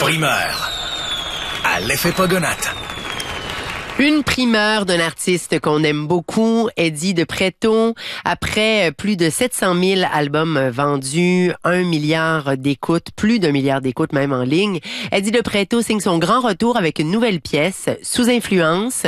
Primeur à l'effet Pogonate. Une primeur d'un artiste qu'on aime beaucoup, Eddie de Pretto. Après plus de 700 000 albums vendus, 1 milliard d'écoutes, plus d'1 milliard d'écoutes même en ligne, Eddie de Pretto signe son grand retour avec une nouvelle pièce, Sous influence.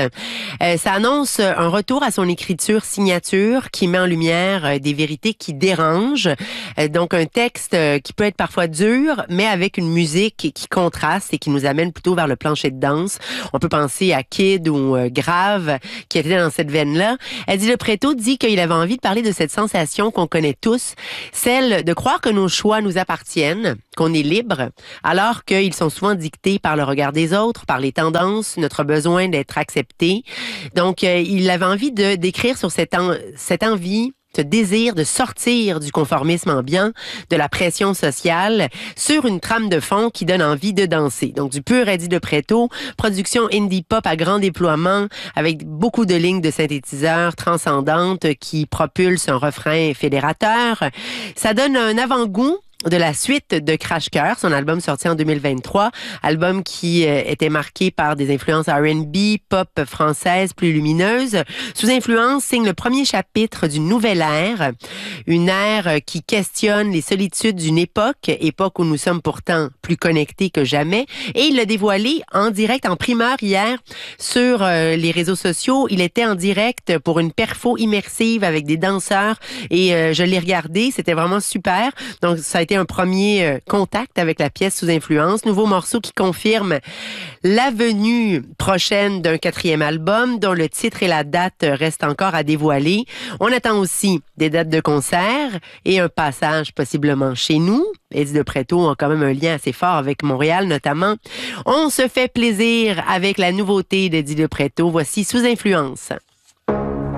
Ça annonce un retour à son écriture signature qui met en lumière des vérités qui dérangent. Donc un texte qui peut être parfois dur, mais avec une musique qui contraste et qui nous amène plutôt vers le plancher de danse. On peut penser à Kid ou Grave, qui était dans cette veine-là. Eddie de Pretto dit qu'il avait envie de parler de cette sensation qu'on connaît tous, celle de croire que nos choix nous appartiennent, qu'on est libre, alors qu'ils sont souvent dictés par le regard des autres, par les tendances, notre besoin d'être accepté. Donc, il avait envie de d'écrire sur cette envie, ce désir de sortir du conformisme ambiant, de la pression sociale, sur une trame de fond qui donne envie de danser. Donc, du pur Eddie de Pretto, production indie pop à grand déploiement, avec beaucoup de lignes de synthétiseurs transcendantes qui propulsent un refrain fédérateur. Ça donne un avant-goût de la suite de Crash Cœur, son album sorti en 2023, album qui était marqué par des influences R&B, pop française plus lumineuse. Sous influence signe le premier chapitre d'une nouvelle ère, une ère qui questionne les solitudes d'une époque où nous sommes pourtant plus connectés que jamais, et il l'a dévoilé en direct, en primeur hier sur les réseaux sociaux. Il était en direct pour une perfo immersive avec des danseurs et je l'ai regardé, c'était vraiment super. Donc ça a été un premier contact avec la pièce Sous influence. Nouveau morceau qui confirme la venue prochaine d'un 4e album dont le titre et la date restent encore à dévoiler. On attend aussi des dates de concert et un passage possiblement chez nous. Eddie de Pretto a quand même un lien assez fort avec Montréal notamment. On se fait plaisir avec la nouveauté d'Eddie de Pretto. Voici Sous influence.